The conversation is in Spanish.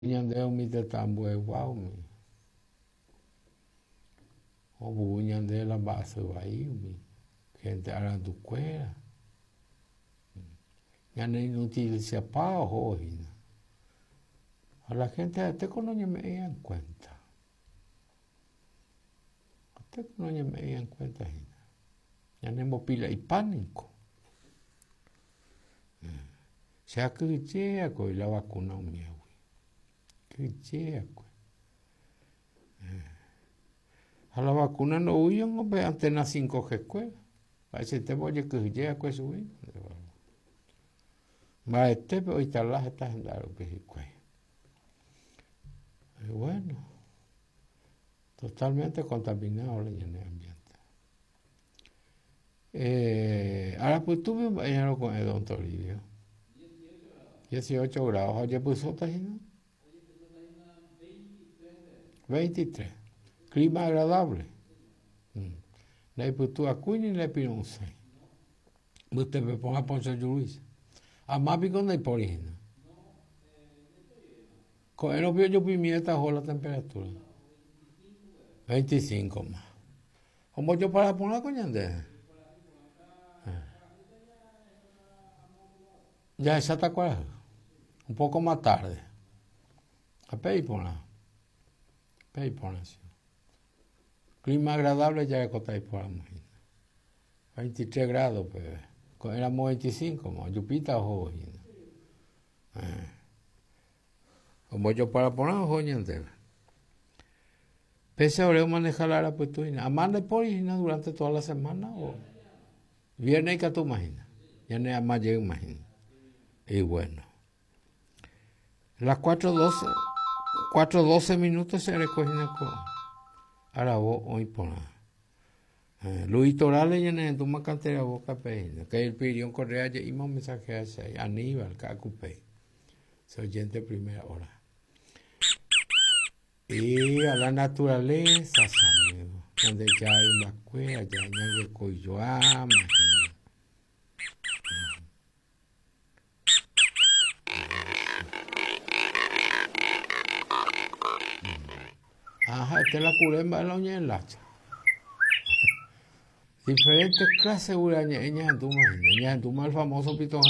Ñandeo mi te tambue guau mi. O buñan de la base ahí mi. Gente hablando cuera. Ya no inutiliza pa hoy. A la gente te no me en cuenta. Te no me en cuenta. Ya no pila y pánico. Sea que llega con la vacuna mía. Que llega. A la vacuna no huyen, no ve antena 5G cueva. Parece que te voy a que llega con eso. Va pero hoy está la está en la que bueno, totalmente contaminado el ambiente. Ahora pues tú me imagino con el don Toribio. 18 grados. Oye, pues está lleno. 23. Clima agradable. No hay pues tú a Cuini y le pido un 6. Usted me ponga Ponce Luis. A más pico no hay por origen. Con el obvio yo pimienta o la temperatura. 25 más. Como yo para poner coñandera. Ya esa está cuál. Un poco más tarde. A Paypona. Paypona, sí. Clima agradable ya que está ahí por la máquina. 23 grados, pues. Éramos 25, más. Yupita o joven. Como yo para poner joven entera. Pese a Oreo manejar la aeropuertuina. ¿Amanda por Igna durante toda la semana? ¿O? Viernes que tú imaginas. Ya no hay más llega, imagina. Y bueno. Las 4:12 minutos se recogen con. Ahora vos hoy por nada. Luis Torales ya no toma cantera boca peina. Que el Pirión Correa ya iba un mensaje a ese. Aníbal, Cacupé. Se oyente primera hora. Y a la naturaleza, amigo. Donde ya hay una cueva, ya hay el coyoama. Ajá, esta es la curemba de la uña en lacha. Diferentes clases de uraña, en Tuma, el famoso pitón